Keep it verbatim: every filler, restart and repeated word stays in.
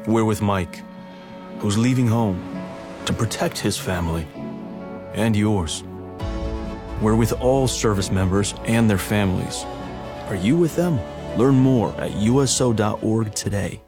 We're with Mike, who's leaving home to protect his family and yours. We're with all service members and their families. Are you with them? Learn more at U S O dot org today.